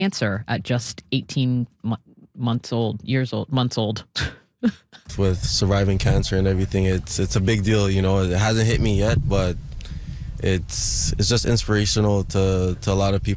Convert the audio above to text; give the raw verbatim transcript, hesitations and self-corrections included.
Cancer at just eighteen mo months old years old months old. With surviving cancer and everything, it's it's a big deal, you know. It hasn't hit me yet, but it's it's just inspirational to to a lot of people.